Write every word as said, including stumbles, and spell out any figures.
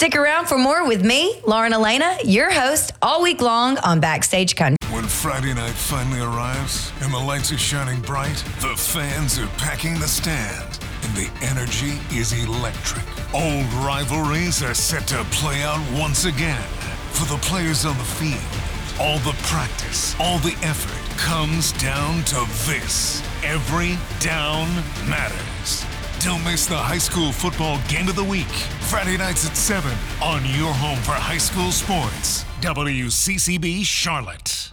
Stick around for more with me, Lauren Elena, your host, all week long on Backstage Country. When Friday night finally arrives and the lights are shining bright, the fans are packing the stand, and the energy is electric. Old rivalries are set to play out once again. For the players on the field, all the practice, all the effort comes down to this. Every down matters. Don't miss the high school football game of the week. Friday nights at seven on your home for high school sports. W C C B Charlotte.